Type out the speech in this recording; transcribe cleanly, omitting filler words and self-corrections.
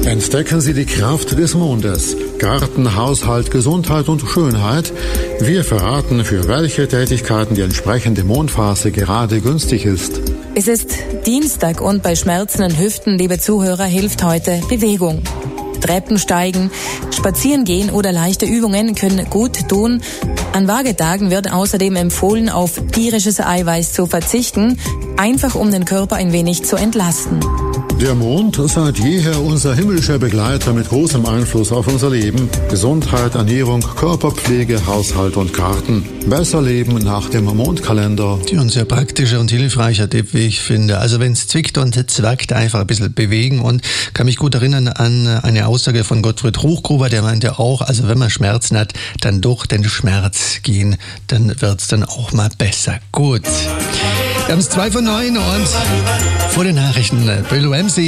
Entdecken Sie die Kraft des Mondes. Garten, Haushalt, Gesundheit und Schönheit. Wir verraten, für welche Tätigkeiten die entsprechende Mondphase gerade günstig ist. Es ist Dienstag und bei schmerzenden Hüften, liebe Zuhörer, hilft heute Bewegung. Treppen steigen, spazieren gehen oder leichte Übungen können gut tun. An Waagetagen wird außerdem empfohlen, auf tierisches Eiweiß zu verzichten, einfach um den Körper ein wenig zu entlasten. Der Mond, seit jeher unser himmlischer Begleiter mit großem Einfluss auf unser Leben. Gesundheit, Ernährung, Körperpflege, Haushalt und Garten. Besser leben nach dem Mondkalender. Ein sehr praktischer und hilfreicher Tipp, wie ich finde. Also wenn es zwickt und zwackt, einfach ein bisschen bewegen. Und kann mich gut erinnern an eine Aussage von Gottfried Hochgruber, der meinte auch, also wenn man Schmerzen hat, dann durch den Schmerz gehen, dann wird's dann auch mal besser. Gut. Wir haben es 2 von 9 und vor den Nachrichten Bill MC.